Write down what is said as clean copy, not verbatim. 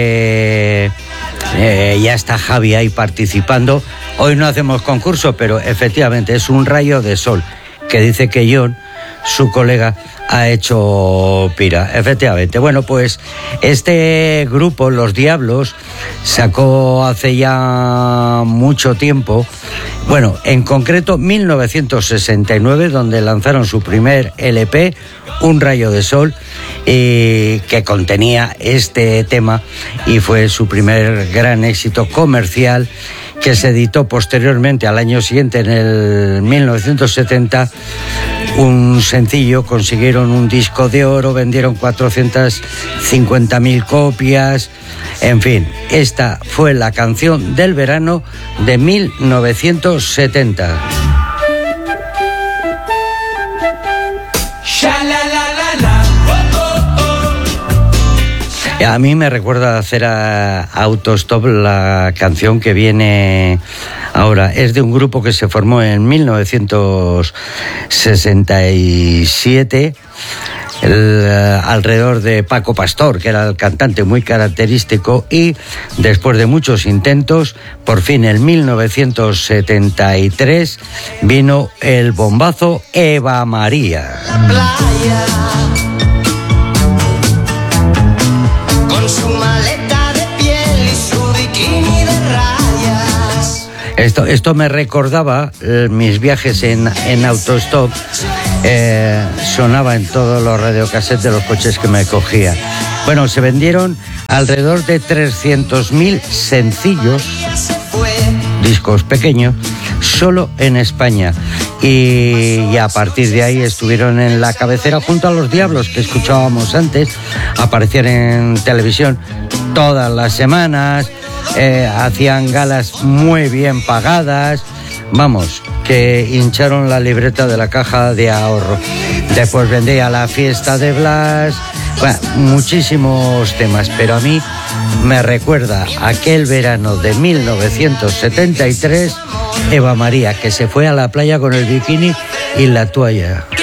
ya está Javi ahí participando. Hoy no hacemos concurso, pero efectivamente es un rayo de sol que dice que John, su colega, ha hecho pira. Efectivamente. Bueno, pues este grupo, Los Diablos, sacó hace ya mucho tiempo, bueno, en concreto 1969, donde lanzaron su primer LP, Un Rayo de Sol, que contenía este tema y fue su primer gran éxito comercial, que se editó posteriormente al año siguiente, en el 1970, un sencillo. Consiguieron un disco de oro, vendieron 450.000 copias. En fin, esta fue la canción del verano de 1970. A mí me recuerda hacer a Autostop la canción que viene ahora. Es de un grupo que se formó en 1967 alrededor de Paco Pastor, que era el cantante muy característico, y después de muchos intentos, por fin en 1973 vino el bombazo Eva María. Esto me recordaba mis viajes en Autostop. Sonaba en todos los radiocassettes de los coches que me cogía. Bueno, se vendieron alrededor de 300.000 sencillos, discos pequeños, solo en España. Y a partir de ahí estuvieron en la cabecera junto a Los Diablos, que escuchábamos antes. Aparecían en televisión todas las semanas. Hacían galas muy bien pagadas, vamos, que hincharon la libreta de la caja de ahorro. Después vendría La Fiesta de Blas, bueno, muchísimos temas, pero a mí me recuerda aquel verano de 1973, Eva María, que se fue a la playa con el bikini y la toalla.